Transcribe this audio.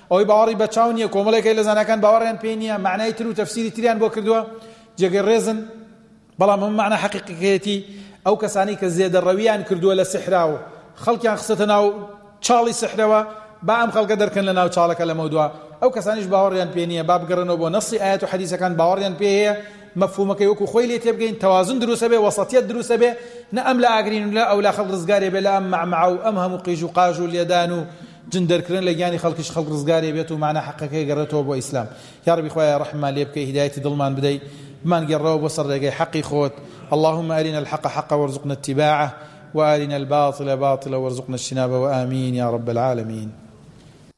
ئەوەی باوەڕی بە چاو نییە کۆمەڵێکی لە زانەکان باوەڕیان پێ نییە معنای تر و تەفسیری تریان بۆ کردووە جێگەی ڕێزن بەڵام ئەم معنە حەقیقیەتی ئەو کەسانی کە زێدەڕەویان کردووە لە سحرا و خەڵکیان خستە ناو چاڵی سحرەوە با ئەم خەڵکە دەرکەن لە ناو چاڵەکە لەمە دووە ئەو کەسانیش باوەڕیان پێ نییە با بگەڕێنەوە بۆ نەسی ئاەت و حەدیثەکان باوەڕیان پێ هەیە مەفهومەکەی وەکو خۆی لێ تێبگەین تەوازن دروستە بێ وەسەطیەت دروستە بێ نە ئەم لە ئاگرین و لە ئەو لا خەڵک ڕزگارێ بێ لە ئەم مەعمەعە و ئەم هەموو قیژ و قاژ و لێدان و جن دەرکردن لە گیانی خەڵکیش خەڵک ڕزگارێ بێت و معنە حەقەکەی گەڕێتەوە بۆ ئیسلام یا ربی خوایە ڕەحممان لێ بکەی هیدایەتی دڵمان بدەی بمان گەڕەوە بۆ سەر ڕێگەی حەقی خۆت اللهم أرنا الحق حقا وارزقنا اتباعه وأرنا الباطل باطلا وارزقنا اجتنابه آمين يا رب العالمين